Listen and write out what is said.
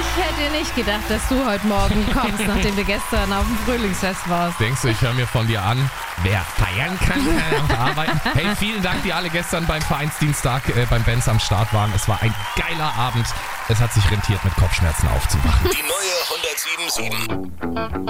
hätte nicht gedacht, dass du heute Morgen kommst, nachdem du gestern auf dem Frühlingsfest warst. Denkst du, ich höre mir von dir an, wer feiern kann, kann auch arbeiten. Hey, vielen Dank, die alle gestern beim Vereinsdienstag beim Benz am Start waren. Es war ein geiler Abend. Es hat sich rentiert, mit Kopfschmerzen aufzuwachen. Die neue 107.7.